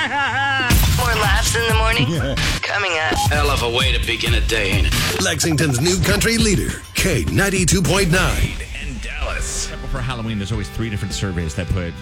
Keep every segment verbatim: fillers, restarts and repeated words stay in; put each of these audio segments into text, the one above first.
More laughs in the morning? Coming up. Hell of a way to begin a day, ain't it? Lexington's new country leader, K ninety-two point nine. In Dallas. For Halloween, there's always three different surveys that put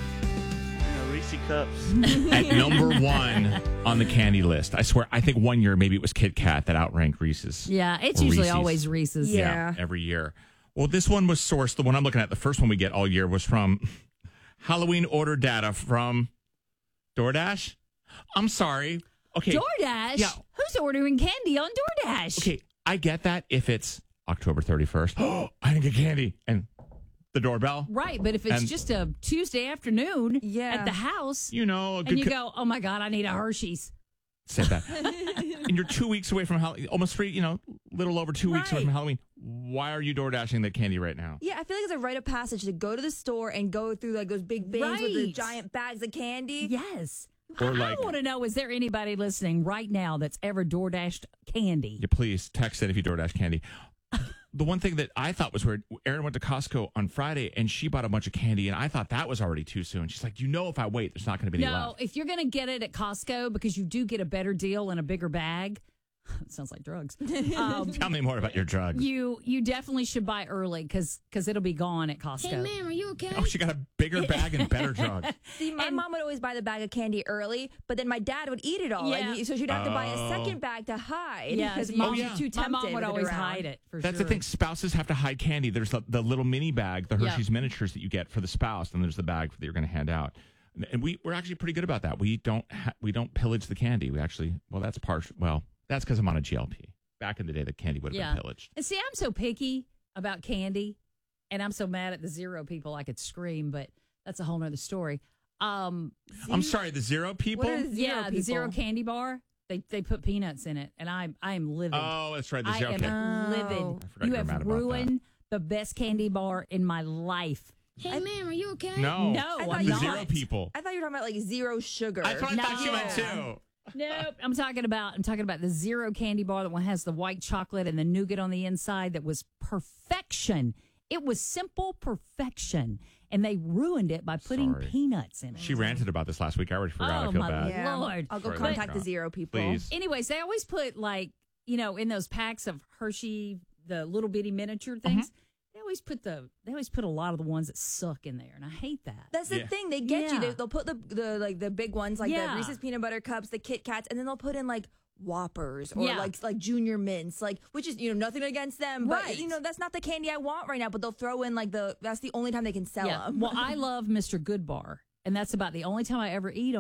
Reese Cups at number one on the candy list. I swear, I think one year maybe it was Kit Kat that outranked Reese's. Yeah, it's Or usually Reese's. always Reese's. Yeah. every year. Well, this one was sourced. The one I'm looking at, the first one we get all year was from Halloween order data from DoorDash. I'm sorry. Okay. DoorDash? Yeah. Who's ordering candy on DoorDash? Okay, I get that if it's October thirty-first. Oh, I didn't get candy. And the doorbell. Right, but if it's And- just a Tuesday afternoon Yeah. at the house, You know, a good and you co- go, oh my God, I need a Hershey's. said that. And you're two weeks away from Halloween, almost three, you know, little over two weeks away Right. from Halloween. Why are you door dashing that candy right now? Yeah, I feel like it's a rite of passage to go to the store and go through like those big bins with the Right. giant bags of candy. Yes. Or I like- want to know, is there anybody listening right now that's ever DoorDashed candy? Yeah, please text it if you DoorDash candy. The one thing that I thought was weird, Erin went to Costco on Friday and she bought a bunch of candy, and I thought that was already too soon. She's like, you know, if I wait, there's not going to be any No, left. if you're going to get it at Costco because you do get a better deal in a bigger bag, it sounds like drugs. Um, Tell me more about your drugs. you you definitely should buy early because because it'll be gone at Costco. Hey, ma'am, are you okay? Oh, she got a bigger bag and better drugs. See, my And- mom would always buy the bag of candy early, but then my dad would eat it all. Yeah. And he- so she'd have to buy a Oh. second bag to hide. Yeah, because mom, Oh, yeah. too my tempted mom would with it always around. hide it for That's sure. the thing. Spouses have to hide candy. There's the, the little mini bag, the Yeah. Hershey's miniatures that you get for the spouse, and there's the bag that you're going to hand out. And- And we we're actually pretty good about that. We don't ha- we don't pillage the candy. We actually well that's partial. Well, that's because I'm on a G L P. Back in the day, the candy would have Yeah. been pillaged. And see, I'm so picky about candy, and I'm so mad at the zero people I could scream, but that's a whole nother story. Um, I'm sorry, the zero people. What are the zero yeah, the people? zero candy bar. They they put peanuts in it, and I I am livid. Oh, that's right. The I zero. am Okay. Oh. livid. I forgot You you were have mad about ruined the best candy bar in my life. Hey, ma'am, are you okay? No, No, I I'm thought the you not. zero people. I thought you were talking about like zero sugar. That's what I thought you meant No. too. Nope. I'm talking about I'm talking about the zero candy bar. That one has the white chocolate and the nougat on the inside. That was perfection. It was simple perfection, and they ruined it by putting Sorry. peanuts in it. She ranted about this last week. I already forgot. Oh, I feel my bad. Yeah. Lord. I'll go Sorry, contact Lexington. the zero people. Please. Anyways, they always put like you know in those packs of Hershey, the little bitty miniature things. Mm-hmm. They always put the they always put a lot of the ones that suck in there, and I hate that. That's the Yeah. thing. They get you. Yeah. They, they'll put the, the like the big ones, like Yeah. the Reese's peanut butter cups, the Kit Kats, and then they'll put in like Whoppers or Yeah. like like Junior Mints, like which is you know nothing against them, but Right. you know that's not the candy I want right now. But they'll throw in like the that's the only time they can sell yeah. them. Well, I love Mister Goodbar, and that's about the only time I ever eat